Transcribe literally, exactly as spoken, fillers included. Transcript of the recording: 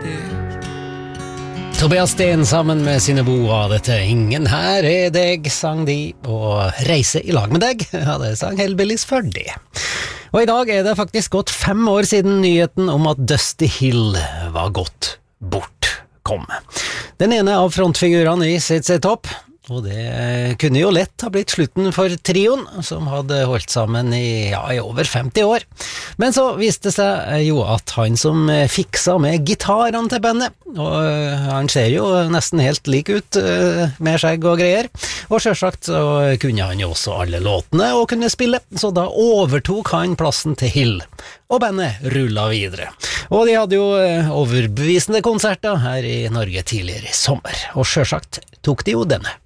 Tobias Sten sammen med sine boer, dette Ingen her er deg, sang de, og Reise i lag med deg, ja, det sang Hellbillies for det. Og i dag er det faktisk gått fem år siden nyheten om at Dusty Hill var gått bort kom. Den ene av frontfigurene i Z Z Top, og det kunne jo lett ha blitt slutten for trioen, som hadde holdt sammen i, ja, i over femti år. Men så viste det seg jo at han som fiksa med gitarene til bandet, og han ser jo nesten helt lik ut med skjegg og greier, og selvsagt så kunne han jo også alle låtene og kunne spille, så da overtok han plassen til Hill, og bandet rullet videre. Og de hadde jo overbevisende konserter her i Norge tidligere i sommer, og selvsagt tok de jo denne.